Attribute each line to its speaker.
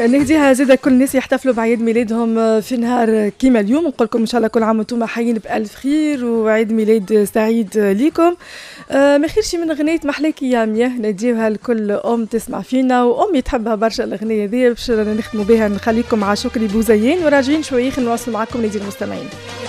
Speaker 1: نهديها زيدا كل الناس يحتفلوا بعيد ميلادهم في نهار كيما اليوم. نقول لكم ان شاء الله كل عام وانتم حيين بألف خير وعيد ميلاد سعيد ليكم. ما خيرش من غنية محلاكي يا مياه نديوها لكل ام تسمع فينا وامي تحبها برشا الاغنيه ذي باش نختموا بها. نخليكم مع شكري بوزيان وراجعين شويه نواصل معكم نادي المستمعين.